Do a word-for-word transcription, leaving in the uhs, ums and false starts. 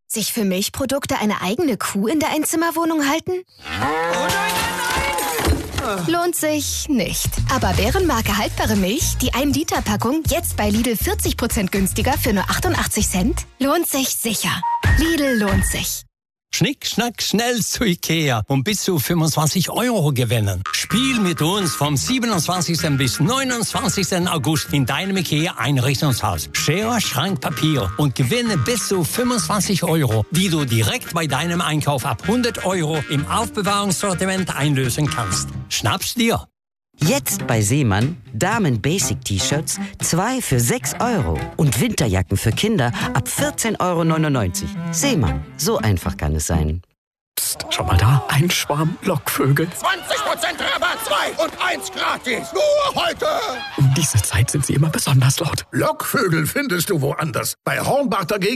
Sich für Milchprodukte eine eigene Kuh in der Einzimmerwohnung halten? Oh nein, nein, nein! Lohnt sich nicht. Aber Bärenmarke haltbare Milch, die ein Liter Packung, jetzt bei Lidl vierzig Prozent günstiger für nur achtundachtzig Cent? Lohnt sich sicher. Lidl lohnt sich. Schnick, schnack, schnell zu Ikea und bis zu fünfundzwanzig Euro gewinnen. Spiel mit uns vom siebenundzwanzigsten bis neunundzwanzigsten August in deinem Ikea-Einrichtungshaus. Schere, Schrank, Papier und gewinne bis zu fünfundzwanzig Euro, die du direkt bei deinem Einkauf ab hundert Euro im Aufbewahrungssortiment einlösen kannst. Schnapp's dir! Jetzt bei Seemann Damen-Basic-T-Shirts zwei für sechs Euro und Winterjacken für Kinder ab vierzehn Euro neunundneunzig. Seemann, so einfach kann es sein. Psst, schau mal da, ein Schwarm Lockvögel. zwanzig Prozent Rabatt, zwei und eins gratis. Nur heute. Um diese Zeit sind sie immer besonders laut. Lockvögel findest du woanders. Bei Hornbach dagegen